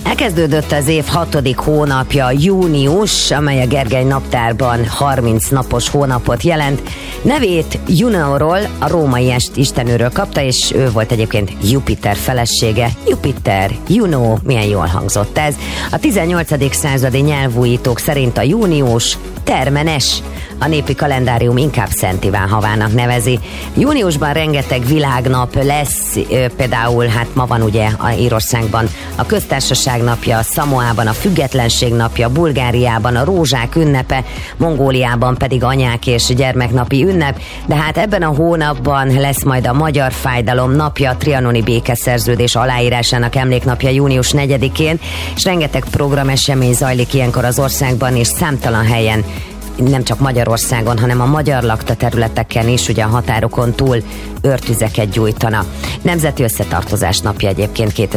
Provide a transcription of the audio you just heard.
Elkezdődött az év 6. hónapja, június, amely a Gergely naptárban 30 napos hónapot jelent. Nevét Junoról, a római istenőről kapta, és ő volt egyébként Jupiter felesége. Jupiter, Juno, milyen jól hangzott ez. A 18. századi nyelvújítók szerint a június termenes. A népi kalendárium inkább Szent Iván havának nevezi. Júniusban rengeteg világnap lesz, például hát ma van ugye a Írországban a Köztársaság napja, Szamoában a Függetlenség napja, Bulgáriában a Rózsák ünnepe, Mongóliában pedig anyák és gyermeknapi ünnep, de hát ebben a hónapban lesz majd a Magyar Fájdalom napja, a trianoni békeszerződés aláírásának emléknapja június 4-én, és rengeteg programesemény zajlik ilyenkor az országban, és számtalan helyen, nem csak Magyarországon, hanem a magyar lakta területeken is, ugye a határokon túl őrtüzeket gyújtana. Nemzeti Összetartozás napja egyébként